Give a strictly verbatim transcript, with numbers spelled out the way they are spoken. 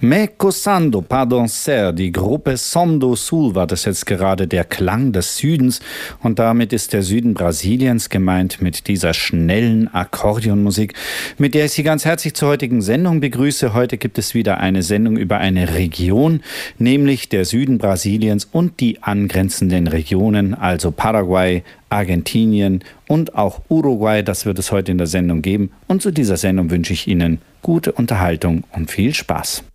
Me Coçando Pardon Ser, die Gruppe Som do Sul war das jetzt gerade, der Klang des Südens. Und damit ist der Süden Brasiliens gemeint mit dieser schnellen Akkordeonmusik, mit der ich Sie ganz herzlich zur heutigen Sendung begrüße. Heute gibt es wieder eine Sendung über eine Region, nämlich der Süden Brasiliens und die angrenzenden Regionen, also Paraguay, Argentinien und auch Uruguay. Das wird es heute in der Sendung geben. Und zu dieser Sendung wünsche ich Ihnen gute Unterhaltung und viel Spaß.